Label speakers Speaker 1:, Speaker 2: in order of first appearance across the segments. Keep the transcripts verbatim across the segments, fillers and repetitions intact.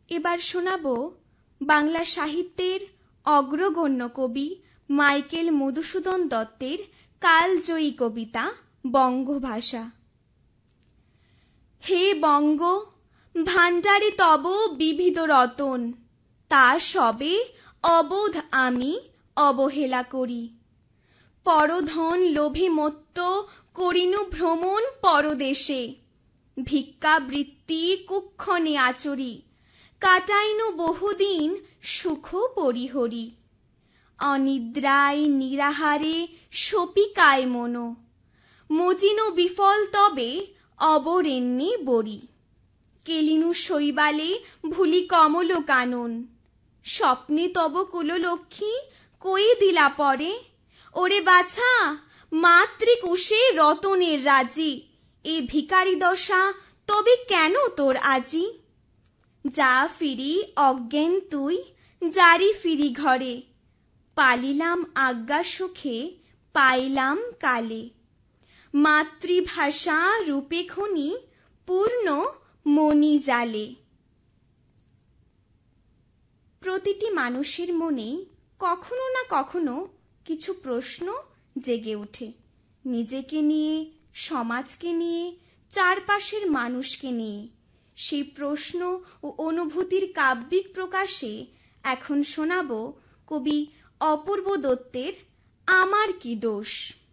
Speaker 1: এবার শোনাব বাংলা সাহিত্যের অগ্রগণ্য কবি মাইকেল মধুসূদন দত্তের কালজয়ী কবিতা বঙ্গভাষা। হে বঙ্গ, ভাণ্ডারে তব বিবিধ রতন, তা সবে অবোধ আমি অবহেলা করি। পরধন লোভে মত্ত করিনু ভ্রমণ পরদেশে, ভিক্ষাবৃত্তি কুক্ষণে আচরি, কাটাইনু বহুদিন সুখ পরিহরি। অনিদ্রায় নিরাহারে সপিকায় মন, মজিনু বিফল তবে অবরেণ্যে বরি। কেলিনু শৈবালে ভুলি কমল কানন, স্বপ্নে তব কুললক্ষ্মী কই দিলা পরে। ওরে বাছা, মাতৃকুশে রতনের রাজি, এ ভিখারি দশা তবে কেন তোর আজি? যা ফিরি অজ্ঞান তুই, যারি ফিরি ঘরে, পালিলাম আজ্ঞা সুখে পাইলাম কালে। মাতৃভাষা রূপে খনি পূর্ণ মনি জালে। প্রতিটি মানুষের মনে কখনো না কখনো কিছু প্রশ্ন জেগে ওঠে, নিজেকে নিয়ে, সমাজকে নিয়ে, চারপাশের মানুষকে নিয়ে। সেই প্রশ্ন ও অনুভূতির কাব্যিক প্রকাশে এখন শোনাব কবি অপূর্ব দত্তের আমার কি দোষ।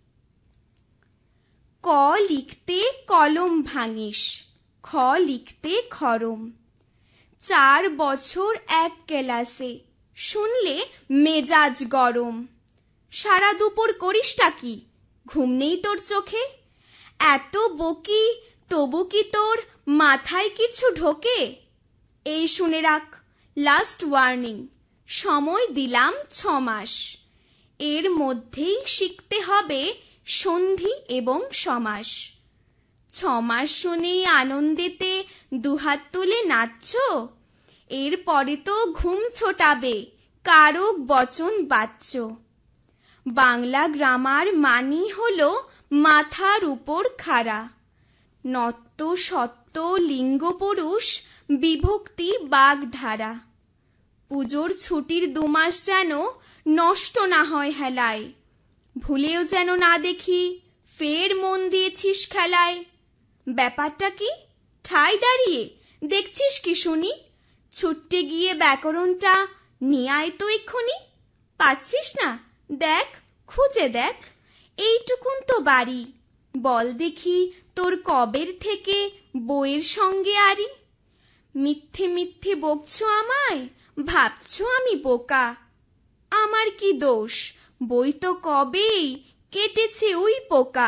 Speaker 1: ক লিখতে কলম ভাঙিস, খ লিখতে খরম, চার বছর এক ক্লাসে, শুনলে মেজাজ গরম। সারা দুপুর করিসটা কি, ঘুম নেই তোর চোখে? এত বকি তবু কি তোর মাথায় কিছু ঢোকে? এই শুনে রাখ, লাস্ট ওয়ার্নিং, সময় দিলাম ছ মাস। এর মধ্যেই শিখতে হবে সন্ধি এবং সমাস। ছ মাস শুনে আনন্দেতে দুহাত তুলে নাচছ, এরপরে তো ঘুম ছোটাবে, কারক বচন বাচ্চ। বাংলা গ্রামার মানি হলো মাথার উপর খাড়া, নত্ব সত্য লিঙ্গ পুরুষ বিভক্তি বাগধারা। পুজোর ছুটির দুমাস যেন নষ্ট না হয় হেলায়, ভুলেও যেন না দেখি ফের মন দিয়েছিস খেলায়। ব্যাপারটা কি ঠায় দাঁড়িয়ে দেখছিস কি শুনি? ছুটতে গিয়ে ব্যাকরণটা নিয়ে আয় তো এক্ষুনি। পাচ্ছিস না? দেখ, খুঁজে দেখ, এইটুকুন তো বাড়ি। বল দেখি তোর কবের থেকে বইয়ের সঙ্গে আরি? মিথ্যে মিথ্যে বকছ আমায়, ভাবছ আমি বোকা। আমার কি দোষ, বই তো কবেই কেটেছে ওই পোকা।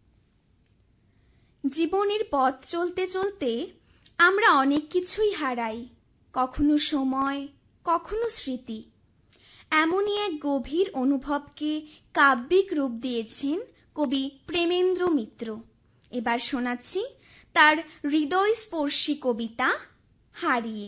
Speaker 1: জীবনের পথ চলতে চলতে আমরা অনেক কিছুই হারাই, কখনো সময়, কখনো স্মৃতি। এমনই এক গভীর অনুভবকে কাব্যিক রূপ দিয়েছেন কবি প্রেমেন্দ্র মিত্র। এবার শোনাচ্ছি তার হৃদয়স্পর্শী কবিতা হারিয়ে।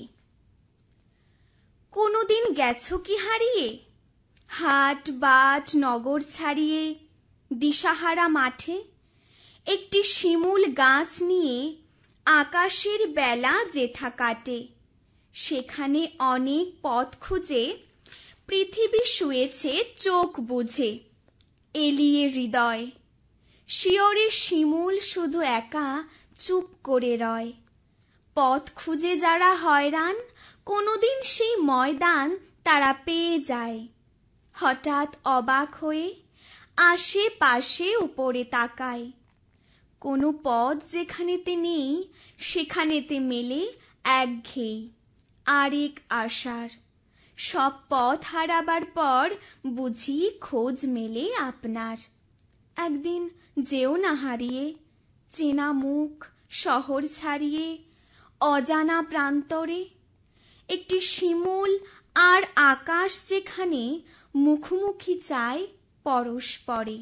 Speaker 1: কোনোদিন গেছো কি হারিয়ে, হাট বাট নগর ছাড়িয়ে, দিশাহারা মাঠে? একটি শিমুল গাছ নিয়ে আকাশের বেলা যেথা কাটে, সেখানে অনেক পথ খুঁজে পৃথিবী শুয়েছে চোখ বুঝে। এলিয়ে হৃদয় শিয়রে শিমুল শুধু একা চুপ করে রয়। পথ খুঁজে যারা হয়রান, কোনোদিন সেই ময়দান তারা পেয়ে যায়। হঠাৎ অবাক হয়ে আশেপাশে উপরে তাকায়, কোনো পথ যেখানেতে নেই সেখানেতে মেলে একঘেয়ে আরেক আশার। সব পথ হারাবার পর বুঝি খোঁজ মেলে আপনার। একদিন যেও না হারিয়ে, চেনা মুখ শহর ছাড়িয়ে, অজানা প্রান্তরে। একটি শিমুল আর আকাশ যেখানে মুখোমুখি চায় পরস্পরে।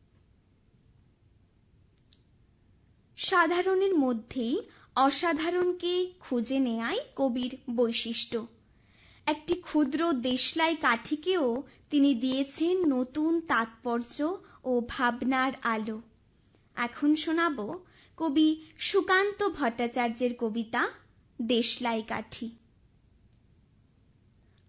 Speaker 1: সাধারণের মধ্যেই অসাধারণকে খুঁজে নেয়াই কবির বৈশিষ্ট্য। একটি ক্ষুদ্র দেশলাই কাঠিকেও তিনি দিয়েছেন নতুন তাৎপর্য ও ভাবনার আলো। এখন শোনাব কবি সুকান্ত ভট্টাচার্যের কবিতা দেশলাই কাঠি।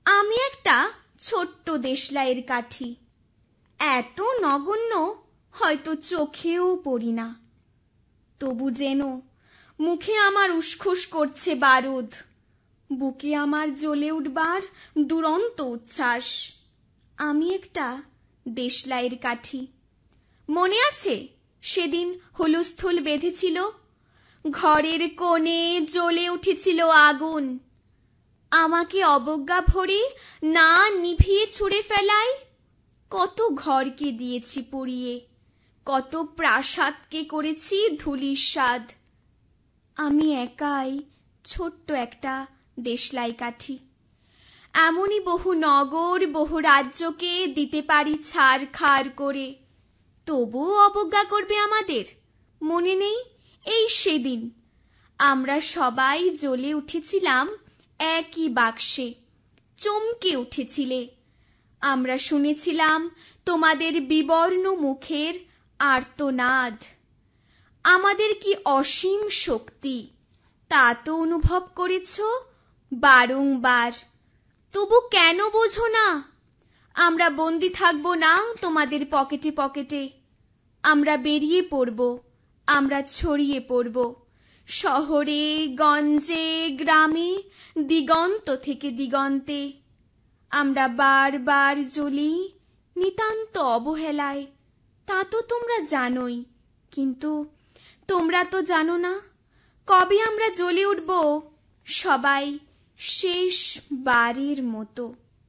Speaker 1: আমি একটা ছোট্ট দেশলাইয়ের কাঠি, এত নগণ্য হয়তো চোখেও পড়ি না। তবু যেন মুখে আমার উসখুস করছে বারুদ, বুকে আমার জ্বলে উঠবার দুরন্ত উচ্ছ্বাস। আমি একটা দেশলাইয়ের কাঠি। মনে আছে সেদিন হুলস্থুল বেঁধেছিল, ঘরের কোণে জ্বলে উঠেছিল আগুন। আমাকে অবজ্ঞা ভরে না নিভিয়ে ছুঁড়ে ফেলায় কত ঘরকে দিয়েছি পুড়িয়ে, কত প্রাসাদকে করেছি ধূলিসাৎ। আমি একাই ছোট্ট একটা দেশলাই কাঠি। এমনই বহু নগর বহু রাজ্যকে দিতে পারি ছাড় খাড় করে, তবুও অবজ্ঞা করবে আমাদের। মনে নেই এই সেদিন আমরা সবাই জ্বলে উঠেছিলাম একই বাক্সে, চমকে উঠেছিলে। আমরা শুনেছিলাম তোমাদের বিবর্ণ মুখের আর্তনাদ। আমাদের কি অসীম শক্তি তা তো অনুভব করেছ বারংবার। তবু কেন বোঝো না? আমরা বন্দি থাকব না তোমাদের পকেটে পকেটে। আমরা বেরিয়ে পড়ব, আমরা ছড়িয়ে পড়ব শহরে গঞ্জে গ্রামে, দিগন্ত থেকে দিগন্তে। আমরা বারবার জ্বলি নিতান্ত অবহেলায়, তা তো তোমরা জানোই। কিন্তু তোমরা তো জানো না কবে আমরা জ্বলে উঠব সবাই শেষ বারের মতো।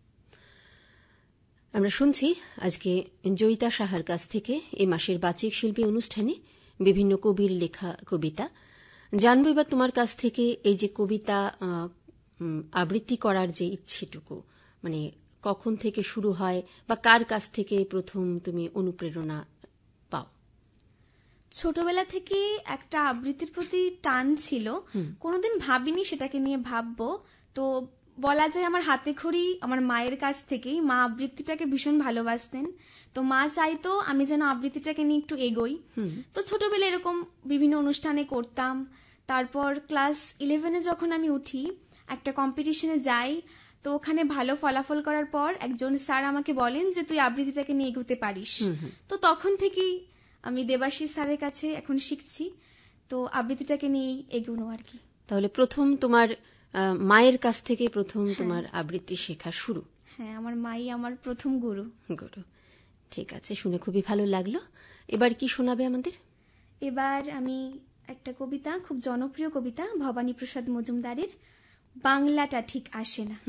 Speaker 2: আমরা শুনছি আজকে জয়িতা সাহার কাছ থেকে এই মাসের বাচিক শিল্পী অনুষ্ঠানে বিভিন্ন কবির লেখা কবিতা। জানবো এবার তোমার কাছ থেকে এই যে কবিতা আবৃত্তি করার যে ইচ্ছেটুকু, মানে কখন থেকে শুরু হয় বা কার কাছ থেকে প্রথম তুমি অনুপ্রেরণা পাও?
Speaker 1: ছোটবেলা থেকে একটা আবৃত্তির প্রতি টান ছিল, কোনোদিন ভাবিনি সেটাকে নিয়ে ভাববো। তো বলা যায় আমার হাতে খড়ি আমার মায়ের কাছ থেকেই। মা আবৃত্তিটাকে ভীষণ ভালোবাসতেন, তো মা চাইতো আমি যেন আবৃত্তিটাকে নিয়ে একটু এগোই। তো ছোটবেলায় এরকম বিভিন্ন অনুষ্ঠানে করতাম। তারপর ক্লাস ইলেভেনে যখন আমি উঠি, একটা কম্পিটিশনে যাই, তো ওখানে ভালো ফলাফল করার পর একজন স্যার আমাকে বলেন যে তুই আবৃত্তিটাকে নিয়ে এগোতে পারিস। তো তখন থেকেই আমি দেবাশিস স্যারের কাছে এখন শিখছি, তো আবৃত্তিটাকে নিয়েই এগোনো আর কি।
Speaker 2: তাহলে প্রথম তোমার মায়ের কাছ থেকে প্রথম তোমার আবৃত্তি শেখা শুরু?
Speaker 1: হ্যাঁ, আমার মাই আমার প্রথম গুরু।
Speaker 2: গুরু, ঠিক আছে, শুনে খুবই ভালো লাগলো। এবার কি শোনাবে আমাদের?
Speaker 1: এবার আমি একটা কবিতা, খুব জনপ্রিয় কবিতা, ভবানী প্রসাদ মজুমদারের বাংলাটা ঠিক আসে না।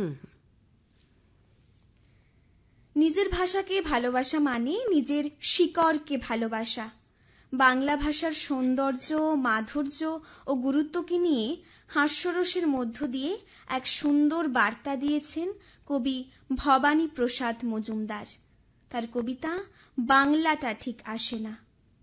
Speaker 1: নিজের ভাষাকে ভালোবাসা মানে নিজের শিকড়কে ভালোবাসা। বাংলা ভাষার সৌন্দর্য, মাধুর্য ও গুরুত্বকে নিয়ে হাস্যরসের মধ্য দিয়ে এক সুন্দর বার্তা দিয়েছেন কবি ভবানী প্রসাদ মজুমদার। তার কবিতা বাংলাটা ঠিক আসে না।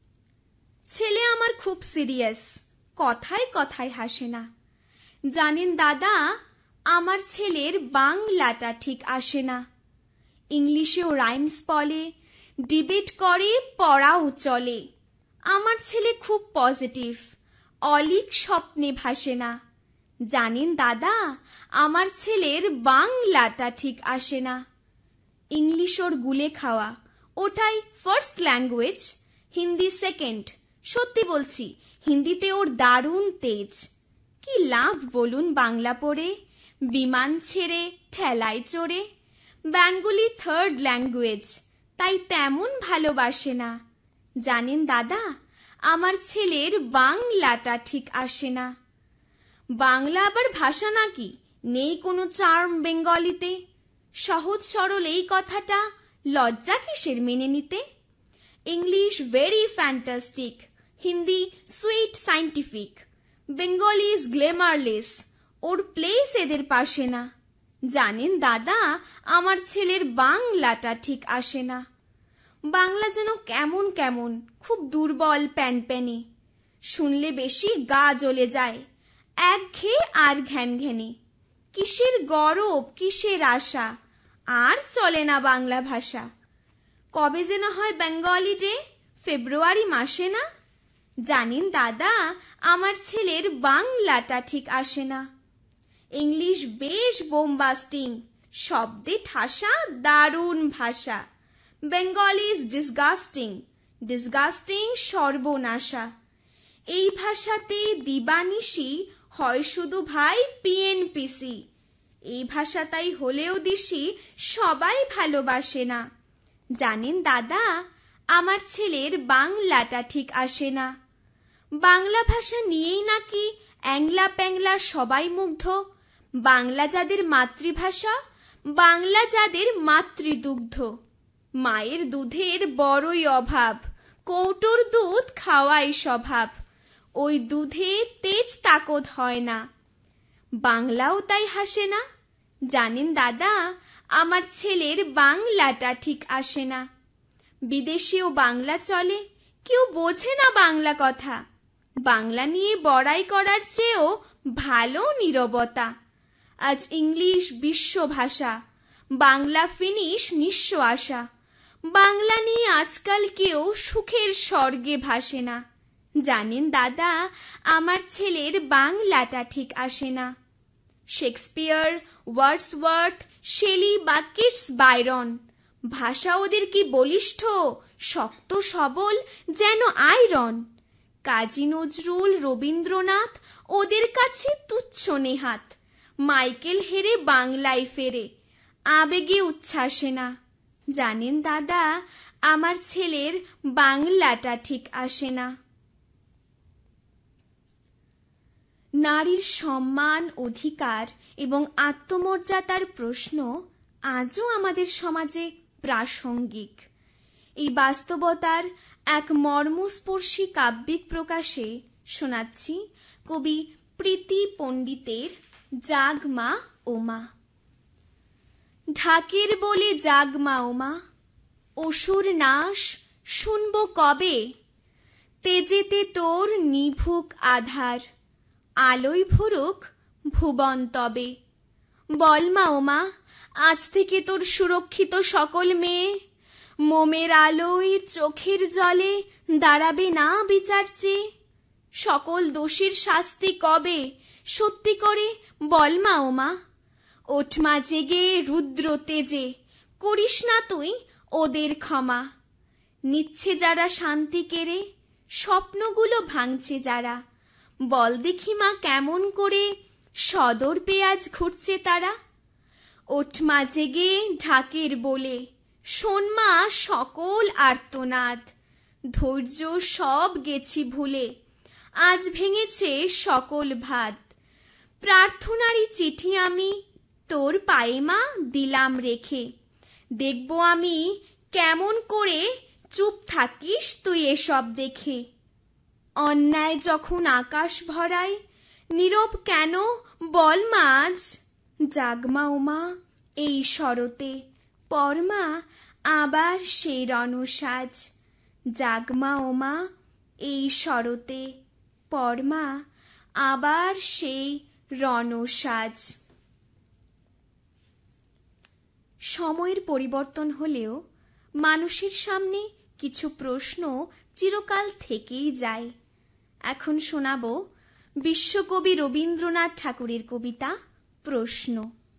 Speaker 1: ছেলে আমার খুব সিরিয়াস, কথায় কথায় হাসে না। জানেন দাদা, আমার ছেলের বাংলাটা ঠিক আসে না। ইংলিশেও রাইমস বলে, ডিবেট করে, পড়াও চলে। আমার ছেলে খুব পজিটিভ, অলিক স্বপ্নে ভাসে না। জানেন দাদা, আমার ছেলের বাংলাটা ঠিক আসে না। ইংলিশ ওর গুলে খাওয়া, ওটাই ফার্স্ট ল্যাঙ্গুয়েজ, হিন্দি সেকেন্ড। সত্যি বলছি, হিন্দিতে ওর দারুণ তেজ। কি লাভ বলুন বাংলা পড়ে, বিমান ছেড়ে ঠেলায় চড়ে। বেঙ্গলি থার্ড ল্যাঙ্গুয়েজ, তাই তেমন ভালোবাসে না। জানেন দাদা, আমার ছেলের বাংলাটা ঠিক আসে না। বাংলা আবার ভাষা নাকি? নেই কোনো চার্ম বেঙ্গলিতে? সহজ সরল এই কথাটা লজ্জা কিসের মেনে নিতে? English very fantastic, Hindi sweet scientific, Bengali is glamourless, or place এদের পাশে না। জানেন দাদা, আমার ছেলের বাংলাটা ঠিক আসে না। বাংলা যেন কেমন কেমন, খুব দুর্বল প্যানপ্যানে। শুনলে বেশি গা জ্বলে যায়, একঘেয়ে আর ঘ্যান ঘ্যানে। কিসের গরব, কিসের আশা, আর চলে না বাংলা ভাষা। কবে যেন হয় বেঙ্গলি ডে, ফেব্রুয়ারি মাসে না? জানেন দাদা, আমার ছেলের বাংলাটা ঠিক আসে না। ইংলিশ বেশ বোমবাস্টিং, শব্দে ঠাসা দারুণ ভাষা। বেঙ্গলি ইজ ডিসগাস্টিং, ডিসগাস্টিং সর্বনাশা। এই ভাষাতে দিবানিশি হয় শুধু ভাই পিএনপিসি। এই ভাষাটাই হলেও দিশি সবাই ভালোবাসে না। জানেন দাদা, আমার ছেলের বাংলাটা ঠিক আসে না। বাংলা ভাষা নিয়েই নাকি অ্যাংলা প্যাংলা সবাই মুগ্ধ। বাংলা যাদের মাতৃভাষা, বাংলা যাদের মাতৃদুগ্ধ। মায়ের দুধের বড়ই অভাব, কৌটোর দুধ খাওয়াই স্বভাব। ওই দুধে তেজ তাকত হয় না, বাংলাও তাই হাসে না। জানেন দাদা, আমার ছেলের বাংলাটা ঠিক আসে না। বিদেশেও বাংলা চলে, কেউ বোঝে না বাংলা কথা। বাংলা নিয়ে বড়াই করার চেয়েও ভালো নীরবতা। আজ ইংলিশ বিশ্ব ভাষা, বাংলা ফিনিশ নিঃস্ব আশা। বাংলা নিয়ে আজকাল কেউ সুখের স্বর্গে ভাসে না। জানেন দাদা, আমার ছেলের বাংলাটা ঠিক আসে না। শেক্সপিয়ার, ওয়ার্ডসওয়ার্থ, শেলি বা কিটস বাইরন, ভাষা ওদের কি বলিষ্ঠ, শক্ত সবল যেন আয়রন। কাজী নজরুল, রবীন্দ্রনাথ ওদের কাছে তুচ্ছ নেহাত। মাইকেল হেরে বাংলায় ফেরে, আবেগে উচ্ছ্বাসে না। জানেন দাদা, আমার ছেলের বাংলাটা ঠিক আসে না। নারীর সম্মান, অধিকার এবং আত্মমর্যাদার প্রশ্ন আজও আমাদের সমাজে প্রাসঙ্গিক। এই বাস্তবতার এক মর্মস্পর্শী কাব্যিক প্রকাশে শোনাচ্ছি কবি প্রীতি পণ্ডিতের জাগমা ওমা। ঢাকের বলে জাগমা ওমা, অসুর নাশ শুনব কবে। তেজেতে তোর নিভুক আধার, আলোয় ভরুক ভুবন তবে। বলমা ওমা, আজ থেকে তোর সুরক্ষিত সকল মেয়ে। মোমের আলোয় চোখের জলে দাঁড়াবে না বিচার চেয়ে। সকল দোষীর শাস্তি কবে, সত্যি করে বলমা ওমা। ওঠমা জেগে রুদ্র তেজে, করিস না তুই ওদের ক্ষমা। নিচ্ছে যারা শান্তি কেড়ে, স্বপ্নগুলো ভাঙছে যারা। বল দেখি মা কেমন করে সদর পেঁয়াজ ঘুরছে তারা। ওঠমা জেগে ঢাকের বলে, শোন মা সকল আর্তনাদ। ধৈর্য সব গেছি ভুলে, আজ ভেঙেছে সকল ভাত। প্রার্থনারই চিঠি আমি তোর পায়ে মা দিলাম রেখে। দেখব আমি কেমন করে চুপ থাকিস তুই এসব দেখে। অন্যায় যখন আকাশ ভরায়, নীরব কেন বল মা আজ। জাগমা ওমা এই শরতে, পরমা আবার সেই রণসাজ। জাগমা ওমা এই শরতে, পরমা আবার সেই রণসাজ। সময়ের পরিবর্তন হলেও মানুষের সামনে কিছু প্রশ্ন চিরকাল থেকেই যায়। এখন শোনাব বিশ্বকবি রবীন্দ্রনাথ ঠাকুরের কবিতা প্রশ্ন।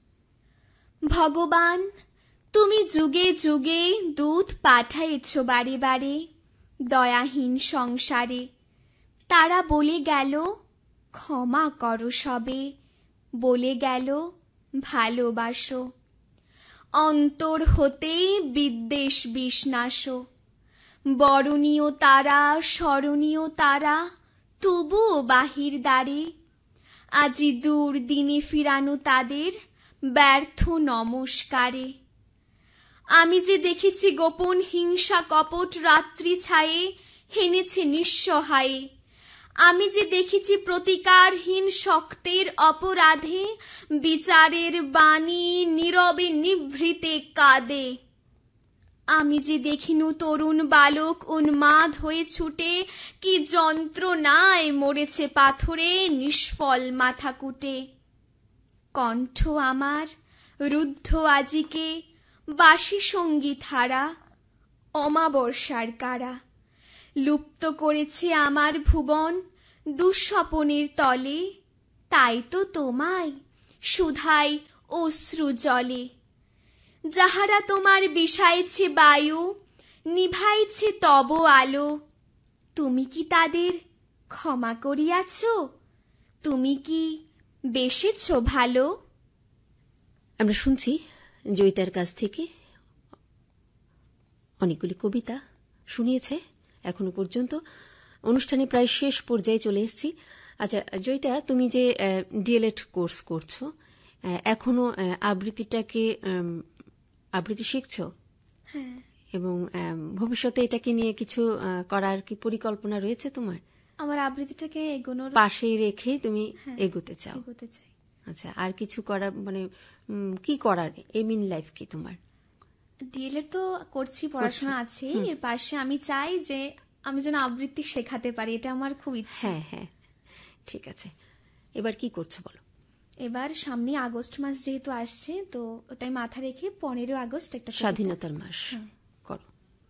Speaker 1: ভগবান, তুমি যুগে যুগে দূত পাঠাইছ বারে বারে দয়াহীন সংসারে। তারা বলে গেল ক্ষমা করো সবে, বলে গেল ভালোবাসো। অন্তর হতে বিদ্বেষ বিষ্ণাস, বরণীয় তারা স্মরণীয় তারা তবুও বাহির দ্বারে। আজি দূর দিনে ফিরানো তাদের ব্যর্থ নমস্কারে। আমি যে দেখেছি গোপন হিংসা কপট রাত্রি ছায়ে হেনেছে নিঃসহায়ে। আমি যে দেখেছি প্রতিকারহীন শক্তের অপরাধে বিচারের বাণী নীরবে নিভৃতে কাঁদে। আমি যে দেখিনু তরুণ বালক উন্মাদ হয়ে ছুটে কি যন্ত্রণায় মরেছে পাথরে নিষ্ফল মাথা কুটে। কণ্ঠ আমার রুদ্ধ আজিকে বাসি সঙ্গীত হারা, অমাবস্যার কারা। লুপ্ত করেছে আমার ভুবন দুঃস্বপনের তলে, তাই তো তোমায় সুধাই অশ্রু জলে। যাহারা তোমার বিষাইছে বায়ু, নিভাইছে তব আলো, তুমি কি তাদের ক্ষমা করিয়াছ? তুমি কি বেসেছ ভালো?
Speaker 2: আমরা শুনছি জয়িতার কাছ থেকে অনেকগুলি কবিতা শুনিয়েছে এখনো পর্যন্ত। অনুষ্ঠানে প্রায় শেষ পর্যায়ে চলে এসেছি। আচ্ছা জয়িতা, তুমি যে ডিএলএড কোর্স করছো, এখনো আবৃত্তিটাকে আবৃত্তি শিখছো?
Speaker 1: হ্যাঁ।
Speaker 2: এবং ভবিষ্যতে এটাকে নিয়ে কিছু করার কি পরিকল্পনা রয়েছে তোমার?
Speaker 1: আমার আবৃত্তিটাকে এগোনোর
Speaker 2: পাশে রেখে তুমি এগোতে চাও?
Speaker 1: এগোতে চাই।
Speaker 2: আচ্ছা, আর কিছু করার মানে কি করার এম ইন লাইফ কি তোমার?
Speaker 1: ডিএলএড তো করছি, পড়াশোনা আছে, এর পাশে আমি চাই যে আমি যেন আবৃত্তি শেখাতে পারি, এটা আমার খুব ইচ্ছা।
Speaker 2: হ্যাঁ হ্যাঁ, ঠিক আছে। এবার কি করছো বলো?
Speaker 1: এবার সামনে আগস্ট মাস যেহেতু আসছে, তো ওটাই মাথা রেখে পনেরো আগস্ট একটা
Speaker 2: স্বাধীনতার মাস করো।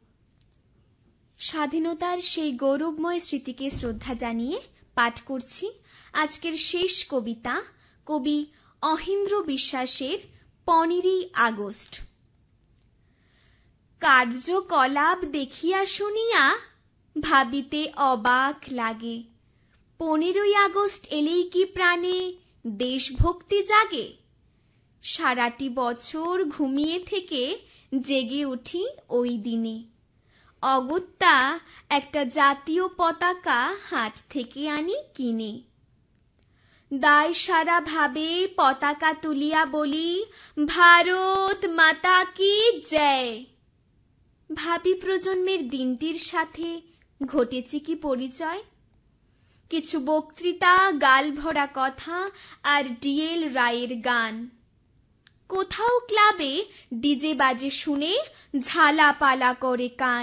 Speaker 1: স্বাধীনতার সেই গৌরবময় স্মৃতিকে শ্রদ্ধা জানিয়ে পাঠ করছি আজকের শেষ কবিতা, কবি অহিন্দ্র বিশ্বাসের পনেরোই আগস্ট। কার্যকলাপ দেখিয়া শুনিয়া ভাবিতে অবাক লাগে, পনেরোই আগস্ট এলেই কি প্রাণে দেশভক্তি জাগে? সারাটি বছর ঘুমিয়ে থেকে জেগে উঠি ওই দিনে, অগত্যা একটা জাতীয় পতাকা হাট থেকে আনি কিনে। দায় সারা ভাবে পতাকা তুলিয়া বলি, ভারত মাতা কি জয়। ভাবি প্রজন্মের দিনটির সাথে ঘটেছে কি পরিচয়? কিছু বক্তৃতা, গাল ভরা কথা আর ডিএল রায়ের গান। কোথাও ক্লাবে ডিজে বাজে শুনে ঝালাপালা করে কান।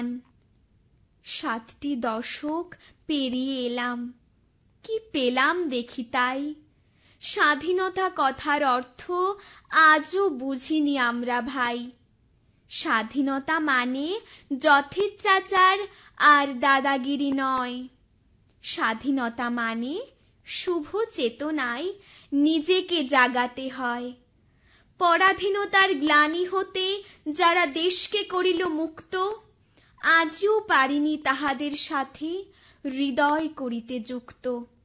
Speaker 1: সাতটি দশক পেরিয়ে এলাম, কি পেলাম দেখি তাই। স্বাধীনতা কথার অর্থ আজও বুঝিনি আমরা ভাই। স্বাধীনতা মানে যথেচ্ছাচার আর দাদাগিরি নয়। স্বাধীনতা মানে শুভ চেতনায় নিজেকে জাগাতে হয়। পরাধীনতার গ্লানি হতে যারা দেশকে করিল মুক্ত, আজও পারিনি তাহাদের সাথে হৃদয় করিতে যুক্ত।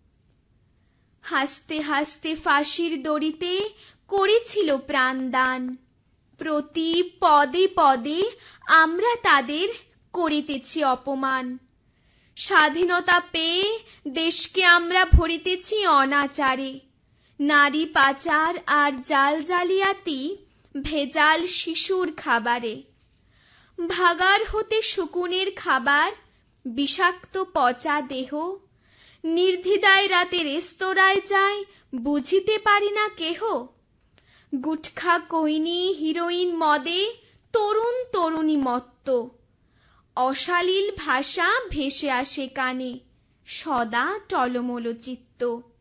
Speaker 1: হাসতে হাসতে ফাঁসির দড়িতে করেছিল প্রাণদান, প্রতি পদে পদে আমরা তাদের করিতেছি অপমান। স্বাধীনতা পেয়ে দেশকে আমরা ভরিতেছি অনাচারে, নারী পাচার আর জাল জালিয়াতি ভেজাল শিশুর খাবারে। ভাগার হতে শকুনের খাবার, বিষাক্ত পচা দেহ, নির্দ্বিধায় রাতে রেস্তোরাঁয় যায় বুঝিতে পারি না কেহ। গুটখা কৈনি হিরোইন মদে তরুণ তরুণী মত্ত, অশালীল ভাষা ভেসে আসে কানে সদা টলমল চিত্ত।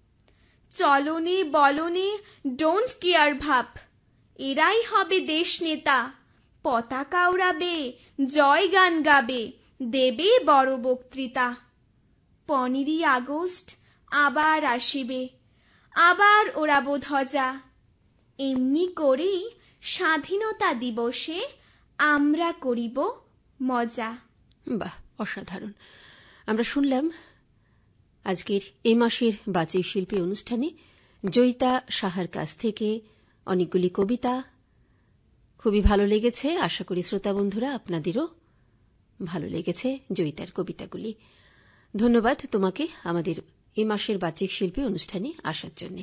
Speaker 1: চলনে বলনে ডোন্ট কেয়ার ভাব, এরাই হবে দেশ নেতা। পতাকা উড়াবে, জয় গান গাবে, দেবে বড় বক্তৃতা। পনেরোই আগস্ট আবার আসিবে, আবার ওড়াবো ধ্বজা। এমনি করেই স্বাধীনতা দিবসে আমরা করিব মজা।
Speaker 2: বাহ, অসাধারণ। আমরা শুনলাম আজকের এই মাসের বাচিক শিল্পী অনুষ্ঠানে জয়িতা সাহার কাছ থেকে অনেকগুলি কবিতা। খুবই ভালো লেগেছে, আশা করি শ্রোতা বন্ধুরা আপনাদেরও ভালো লেগেছে জয়িতার কবিতাগুলি। ধন্যবাদ তোমাকে আমাদের এই মাসের বাচিক শিল্পী অনুষ্ঠানে আসার জন্য,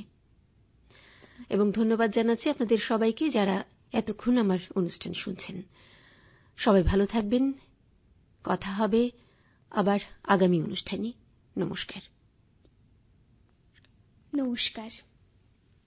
Speaker 2: এবং ধন্যবাদ জানাচ্ছি আপনাদের সবাইকে যারা এতক্ষণ আমার অনুষ্ঠান শুনছেন। সবাই ভালো থাকবেন, কথা হবে আবার আগামী অনুষ্ঠানে। নমস্কার।
Speaker 1: নমস্কার।